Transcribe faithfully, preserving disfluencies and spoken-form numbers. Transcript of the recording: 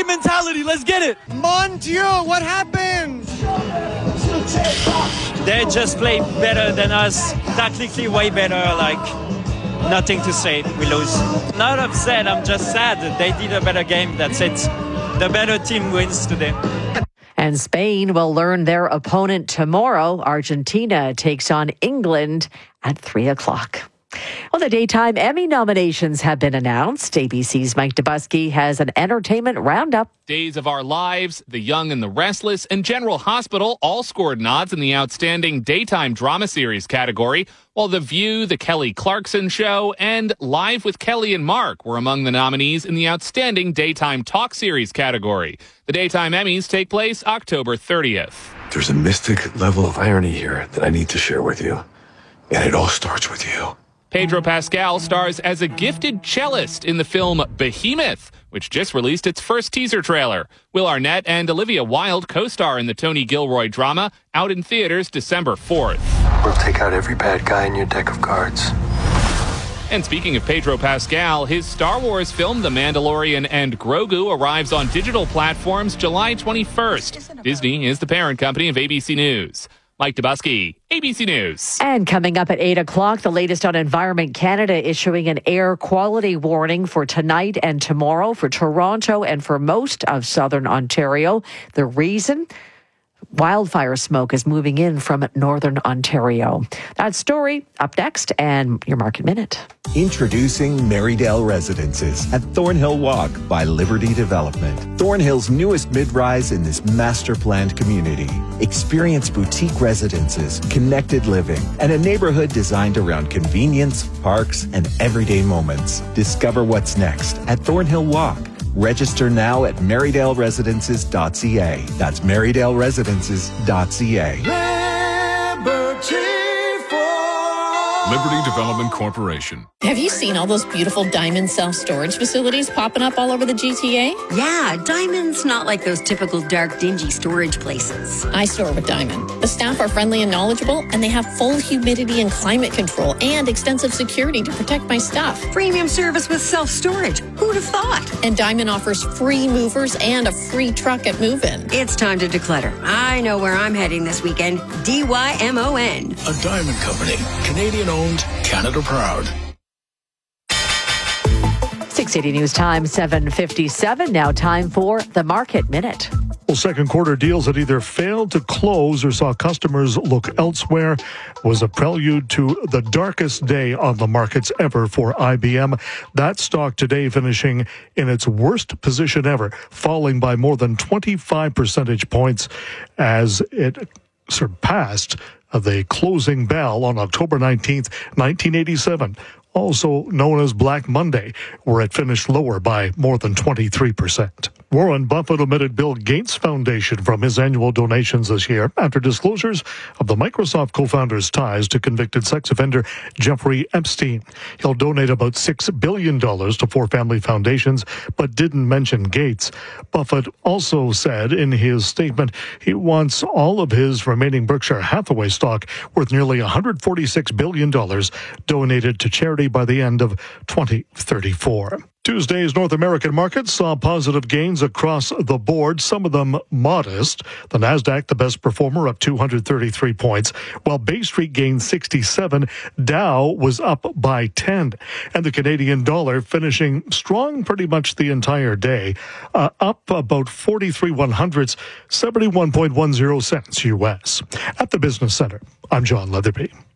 game mentality. Let's get it. Mon Dieu, what happened? They just play better than us. Tactically way better. Like, nothing to say. We lose. Not upset. I'm just sad that they did a better game. That's it. The better team wins today. And Spain will learn their opponent tomorrow. Argentina takes on England at three o'clock. Well, the Daytime Emmy nominations have been announced. A B C's Mike Dubusky has an entertainment roundup. Days of Our Lives, The Young and the Restless, and General Hospital all scored nods in the Outstanding Daytime Drama Series category, while The View, The Kelly Clarkson Show, and Live with Kelly and Mark were among the nominees in the Outstanding Daytime Talk Series category. The Daytime Emmys take place October thirtieth. There's a mystic level of irony here that I need to share with you, and it all starts with you. Pedro Pascal stars as a gifted cellist in the film Behemoth, which just released its first teaser trailer. Will Arnett and Olivia Wilde co-star in the Tony Gilroy drama, out in theaters December fourth. We'll take out every bad guy in your deck of cards. And speaking of Pedro Pascal, his Star Wars film The Mandalorian and Grogu arrives on digital platforms July twenty-first. Disney is the parent company of A B C News. Mike Dubusky, A B C News. And coming up at eight o'clock, the latest on Environment Canada issuing an air quality warning for tonight and tomorrow for Toronto and for most of southern Ontario. The reason? Wildfire smoke is moving in from northern Ontario. That story up next, and your Market Minute. Introducing Marydale Residences at Thornhill Walk by Liberty Development. Thornhill's newest mid-rise in this master-planned community. Experience boutique residences, connected living, and a neighborhood designed around convenience, parks, and everyday moments. Discover what's next at Thornhill Walk. Register now at marydale residences dot c a. That's marydale residences dot c a. Liberty Development Corporation. Have you seen all those beautiful Diamond self-storage facilities popping up all over the G T A? Yeah, Diamond's not like those typical dark, dingy storage places. I store with Diamond. The staff are friendly and knowledgeable, and they have full humidity and climate control and extensive security to protect my stuff. Premium service with self-storage. Who'd have thought? And Diamond offers free movers and a free truck at move-in. It's time to declutter. I know where I'm heading this weekend. D Y M O N. A Diamond Company. Canadian-owned, Canada proud. six eighty News Time, seven fifty-seven. Now time for the Market Minute. Well, second quarter deals that either failed to close or saw customers look elsewhere was a prelude to the darkest day on the markets ever for I B M. That stock today finishing in its worst position ever, falling by more than twenty-five percentage points as it surpassed the closing bell on October nineteenth, nineteen eighty-seven. Also known as Black Monday, where it finished lower by more than twenty-three percent. Warren Buffett omitted Bill Gates Foundation from his annual donations this year after disclosures of the Microsoft co-founder's ties to convicted sex offender Jeffrey Epstein. He'll donate about six billion dollars to four family foundations, but didn't mention Gates. Buffett also said in his statement he wants all of his remaining Berkshire Hathaway stock, worth nearly one hundred forty-six billion dollars, donated to charity by the end of twenty thirty-four. Tuesday's North American markets saw positive gains across the board, some of them modest. The Nasdaq, the best performer, up two hundred thirty-three points, while Bay Street gained sixty-seven. Dow was up by ten. And the Canadian dollar finishing strong pretty much the entire day, uh, up about forty-three one hundredths, seventy-one point one zero cents U S. At the Business Center, I'm John Leatherby.